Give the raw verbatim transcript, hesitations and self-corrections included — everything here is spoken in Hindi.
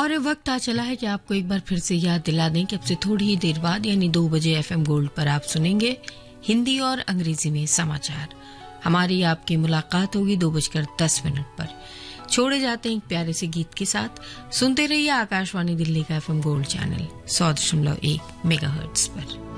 और वक्त आ चला है कि आपको एक बार फिर से याद दिला दें कि अब से थोड़ी ही देर बाद यानी दो बजे एफएम गोल्ड पर आप सुनेंगे हिंदी और अंग्रेजी में समाचार। हमारी आपकी मुलाकात होगी दो बजकर दस मिनट पर। छोड़े जाते हैं एक प्यारे से गीत के साथ। सुनते रहिए आकाशवाणी दिल्ली का एफएम गोल्ड चैनल सौ दशमलव एक मेगाहर्ट्ज पर।